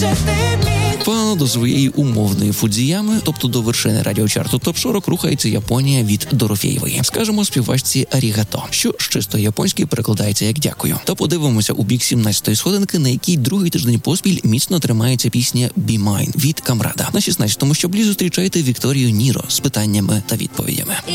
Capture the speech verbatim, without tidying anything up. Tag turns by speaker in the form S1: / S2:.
S1: Впевнено, до своєї умовної Фудзіями, тобто до вершини радіочарту топ сорок, рухається Японія від Дорофєєвої. Скажемо співачці арігато, що з чисто японськи перекладається як «дякую». Та подивимося у бік сімнадцятої сходинки, на якій другий тиждень поспіль міцно тримається пісня «Be Mine» від Камрада. На шістнадцятому щаблі зустрічайте Вікторію Ніро з питаннями та відповідями.